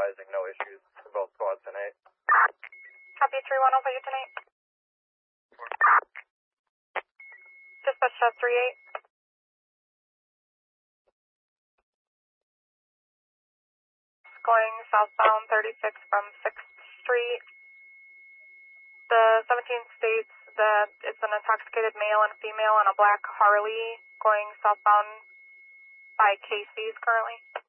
advising no issues for both squads tonight. Copy 3-1, I'll put you tonight. Dispatch 38. Going southbound 36 from 6th Street. The 17th states that it's an intoxicated male and female on a black Harley going southbound by Casey's currently.